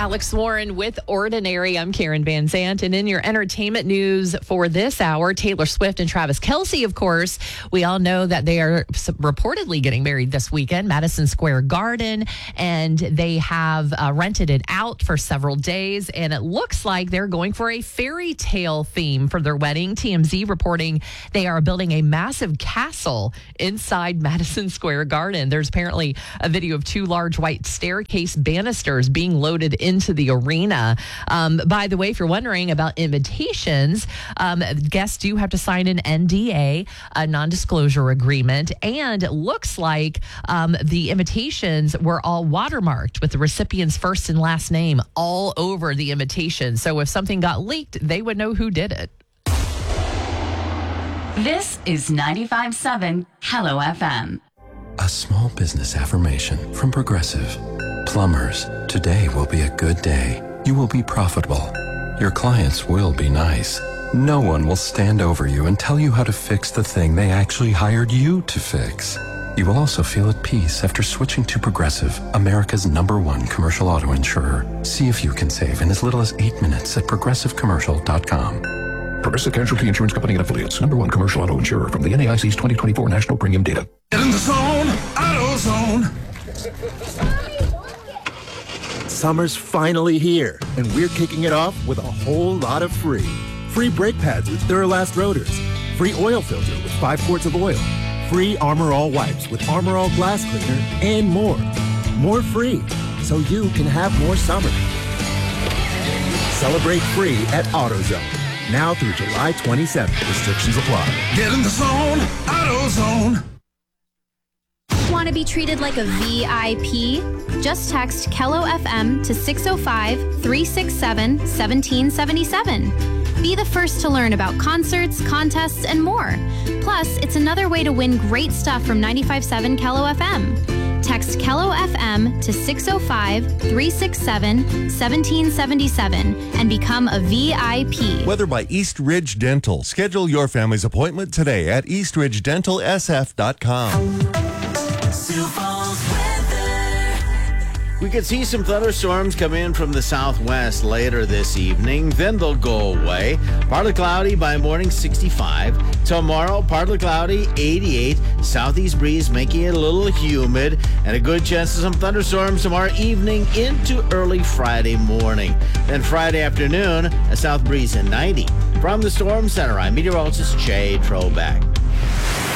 Alex Warren with Ordinary. I'm Karen Van Zant. And in your entertainment news for this hour, Taylor Swift and Travis Kelce, of course. We all know that they are reportedly getting married this weekend, Madison Square Garden, and they have rented it out for several days. And it looks like they're going for a fairy tale theme for their wedding. TMZ reporting they are building a massive castle inside Madison Square Garden. There's apparently a video of two large white staircase banisters being loaded into the arena. By the way, if you're wondering about invitations, guests do have to sign an NDA, a non-disclosure agreement, and it looks like the invitations were all watermarked with the recipient's first and last name all over the invitation. So if something got leaked, they would know who did it. This is 95.7 Hello FM. A small business affirmation from Progressive. Plumbers, today will be a good day. You will be profitable. Your clients will be nice. No one will stand over you and tell you how to fix the thing they actually hired you to fix. You will also feel at peace after switching to Progressive, America's #1 commercial auto insurer. See if you can save in as little as 8 minutes at progressivecommercial.com. Progressive Casualty Insurance Company and Affiliates. #1 commercial auto insurer from the NAIC's 2024 National Premium Data. Get in the zone, AutoZone. Summer's finally here, and we're kicking it off with a whole lot of free. Free brake pads with Duralast rotors. Free oil filter with 5 quarts of oil. Free Armor All wipes with Armor All glass cleaner, and more. More free, so you can have more summer. Celebrate free at AutoZone. Now through July 27th. Restrictions apply. Get in the zone, AutoZone. Want to be treated like a VIP? Just text Kello FM to 605-367-1777. Be the first to learn about concerts, contests, and more. Plus, it's another way to win great stuff from 95.7 Kello FM. Text Kello FM to 605-367-1777 and become a VIP. Weather by East Ridge Dental. Schedule your family's appointment today at eastridgedentalsf.com. We could see some thunderstorms come in from the southwest later this evening. Then they'll go away. Partly cloudy by morning, 65. Tomorrow, partly cloudy, 88. Southeast breeze making it a little humid. And a good chance of some thunderstorms tomorrow evening into early Friday morning. Then Friday afternoon, a south breeze at 90. From the Storm Center, I'm meteorologist Jay Troback.